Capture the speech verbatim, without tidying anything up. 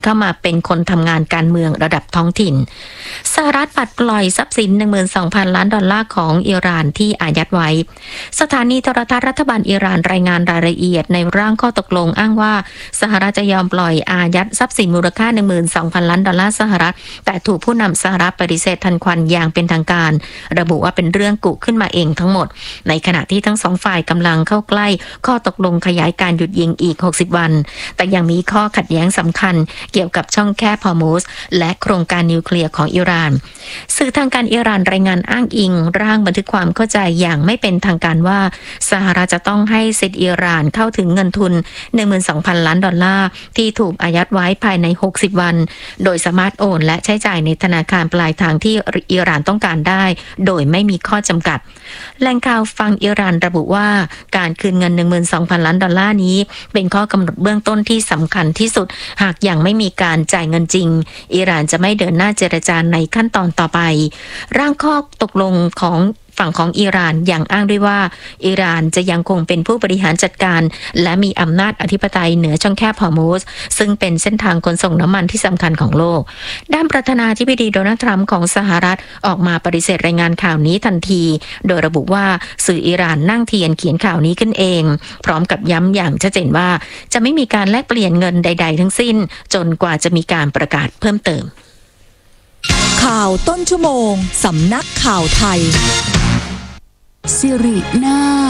เข้ามาเป็นคนทำงานการเมืองระดับท้องถิ่นสหรัฐปัดปล่อยทรัพย์สิน หนึ่งหมื่นสองพัน ล้านดอลลาร์ของอิหร่านที่อายัดไว้สถานีโทรทัศน์รัฐบาลอิหร่านรายงานรายละเอียดในร่างข้อตกลงอ้างว่าสหรัฐจะยอมปล่อยอายัดทรัพย์สินมูลค่า หนึ่งหมื่นสองพัน ล้านดอลลาร์สหรัฐแต่ถูกผู้นำสหรัฐปฏิเสธทันควันอย่างเป็นทางการระบุว่าเป็นเรื่องกุขึ้นมาเองทั้งหมดในขณะที่ทั้งสองฝ่ายกำลังเข้าใกล้ข้อตกลงขยายการหยุดยิงอีกหกสิบวันแต่ยังมีข้อขัดแย้งสำคัญเกี่ยวกับช่องแคบฮอร์มุซและโครงการนิวเคลียร์ของอิหร่านสื่อทางการอิหร่านรายงานอ้างอิงร่างบันทึกความเข้าใจอย่างไม่เป็นทางการว่าสหรัฐจะต้องให้สิทธิ์อิหร่านเข้าถึงเงินทุน หนึ่งหมื่นสองพัน ล้านดอลลาร์ที่ถูกอายัดไว้ภายในหกสิบวันโดยสามารถโอนและใช้จ่ายในธนาคารปลายทางที่อิหร่านต้องการได้โดยไม่มีข้อจำกัดแหล่งข่าวฟังอิหร่านระบุว่าการคืนเงิน หนึ่งหมื่นสองพัน ล้านดอลลาร์นี้เป็นข้อกำหนดเบื้องต้นที่สำคัญที่สุดหากยังไม่มีการจ่ายเงินจริงอิหร่านจะไม่เดินหน้าเจรจาในขั้นตอนต่อไปร่างข้อตกลงของฝั่งของอิหร่านยังอ้างด้วยว่าอิหร่านจะยังคงเป็นผู้บริหารจัดการและมีอำนาจอธิปไตยเหนือช่องแคบฮอร์มุซซึ่งเป็นเส้นทางขนส่งน้ำมันที่สำคัญของโลกด้านประธานาธิบดีโดนัลด์ทรัมป์ของสหรัฐออกมาปฏิเสธรายงานข่าวนี้ทันทีโดยระบุว่าสื่ออิหร่านนั่งเทียนเขียนข่าวนี้ขึ้นเองพร้อมกับย้ำอย่างชัดเจนว่าจะไม่มีการแลกเปลี่ยนเงินใดๆทั้งสิ้นจนกว่าจะมีการประกาศเพิ่มเติมข่าวต้นชั่วโมงสำนักข่าวไทยสิรินา